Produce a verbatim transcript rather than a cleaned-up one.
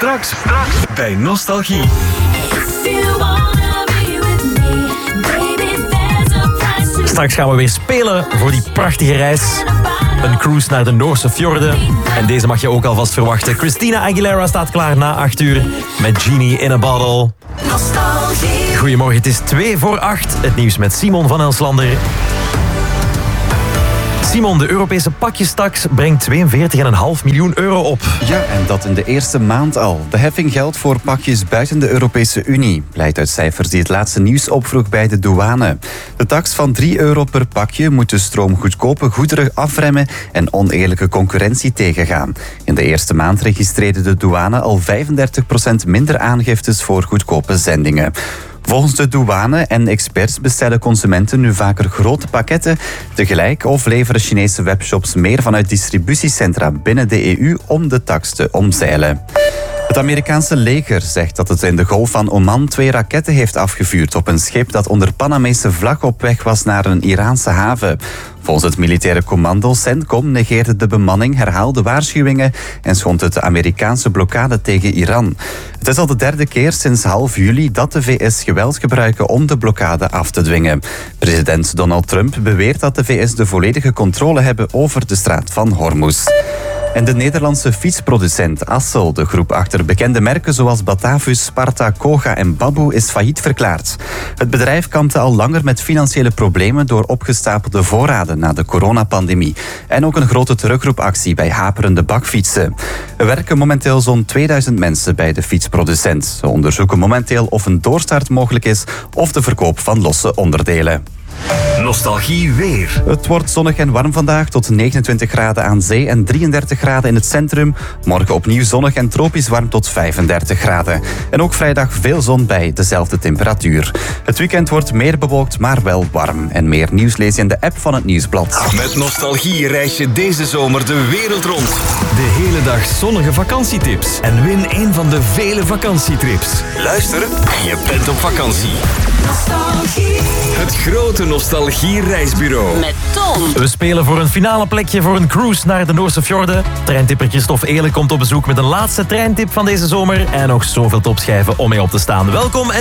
Straks, straks bij Nostalgie. Straks gaan we weer spelen voor die prachtige reis. Een cruise naar de Noorse fjorden. En deze mag je ook alvast verwachten. Christina Aguilera staat klaar na acht uur met Genie in a Bottle. Nostalgie. Goedemorgen, het is twee voor acht. Het nieuws met Simon van Elslander. Simon, de Europese pakjestaks brengt tweeënveertig komma vijf miljoen euro op. Ja, en dat in de eerste maand al. De heffing geldt voor pakjes buiten de Europese Unie. Blijkt uit cijfers die het laatste nieuws opvroeg bij de douane. De tax van drie euro per pakje moet de stroom goedkope goederen afremmen en oneerlijke concurrentie tegengaan. In de eerste maand registreerde de douane al vijfendertig procent minder aangiftes voor goedkope zendingen. Volgens de douane en experts bestellen consumenten nu vaker grote pakketten tegelijk of leveren Chinese webshops meer vanuit distributiecentra binnen de E U om de tax te omzeilen. Het Amerikaanse leger zegt dat het in de Golf van Oman twee raketten heeft afgevuurd op een schip dat onder Panamese vlag op weg was naar een Iraanse haven. Volgens het militaire commando CENTCOM negeerde de bemanning herhaalde waarschuwingen en schond het de Amerikaanse blokkade tegen Iran. Het is al de derde keer sinds half juli dat de V S geweld gebruiken om de blokkade af te dwingen. President Donald Trump beweert dat de V S de volledige controle hebben over de straat van Hormuz. En de Nederlandse fietsproducent Assel, de groep achter bekende merken zoals Batavus, Sparta, Koga en Baboe, is failliet verklaard. Het bedrijf kampte al langer met financiële problemen door opgestapelde voorraden na de coronapandemie. En ook een grote terugroepactie bij haperende bakfietsen. Er werken momenteel zo'n tweeduizend mensen bij de fietsproducent. Ze onderzoeken momenteel of een doorstart mogelijk is of de verkoop van losse onderdelen. Nostalgie weer. Het wordt zonnig en warm vandaag tot negenentwintig graden aan zee en drieëndertig graden in het centrum. Morgen opnieuw zonnig en tropisch warm tot vijfendertig graden. En ook vrijdag veel zon bij dezelfde temperatuur. Het weekend wordt meer bewolkt, maar wel warm. En meer nieuws lees je in de app van het Nieuwsblad. Met Nostalgie reis je deze zomer de wereld rond. De hele dag zonnige vakantietips. En win een van de vele vakantietrips. Luister en je bent op vakantie. Nostalgie. Het grote Nostalgie reisbureau. Met Tom. We spelen voor een finale plekje voor een cruise naar de Noorse fjorden. Treintipper Christophe Eelen komt op bezoek met een laatste treintip van deze zomer. En nog zoveel topschijven om mee op te staan. Welkom.